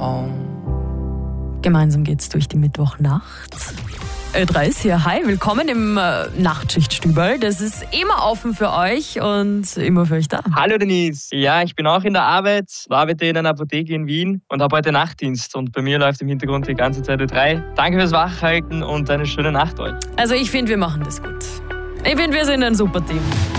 home. Gemeinsam geht's durch die Mittwochnacht. Ö3 ist hier. Hi, willkommen im Nachtschichtstübel. Das ist immer offen für euch und immer für euch da. Hallo Denise. Ja, ich bin auch in der Arbeit, arbeite in einer Apotheke in Wien und habe heute Nachtdienst. Und bei mir läuft im Hintergrund die ganze Zeit Ö3. Danke fürs Wachhalten und eine schöne Nacht euch. Also ich finde, wir machen das gut. Ich finde, wir sind ein super Team.